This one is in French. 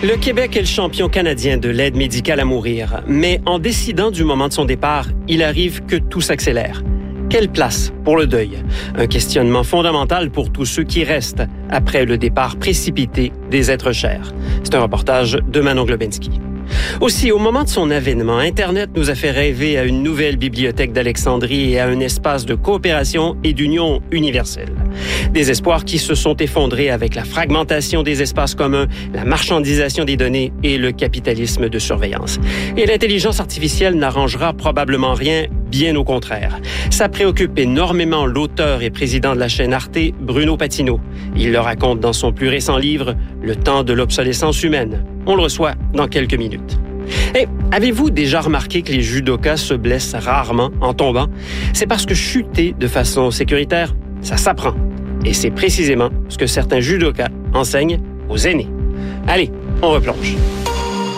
Le Québec est le champion canadien de l'aide médicale à mourir, mais en décidant du moment de son départ, il arrive que tout s'accélère. Quelle place pour le deuil? Un questionnement fondamental pour tous ceux qui restent après le départ précipité des êtres chers. C'est un reportage de Manon Globinski. Aussi, au moment de son avènement, Internet nous a fait rêver à une nouvelle bibliothèque d'Alexandrie et à un espace de coopération et d'union universelle. Des espoirs qui se sont effondrés avec la fragmentation des espaces communs, la marchandisation des données et le capitalisme de surveillance. Et l'intelligence artificielle n'arrangera probablement rien, bien au contraire. Ça préoccupe énormément l'auteur et président de la chaîne Arte, Bruno Patino. Il le raconte dans son plus récent livre, Le temps de l'obsolescence humaine. On le reçoit dans quelques minutes. Et avez-vous déjà remarqué que les judokas se blessent rarement en tombant? C'est parce que chuter de façon sécuritaire, ça s'apprend. Et c'est précisément ce que certains judokas enseignent aux aînés. Allez, on replonge.